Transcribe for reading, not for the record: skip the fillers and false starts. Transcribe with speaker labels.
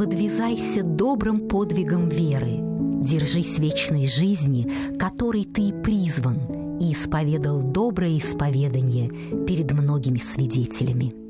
Speaker 1: подвязайся добрым подвигом веры, держись вечной жизни, которой ты и призван, и исповедал доброе исповедание перед многими свидетелями.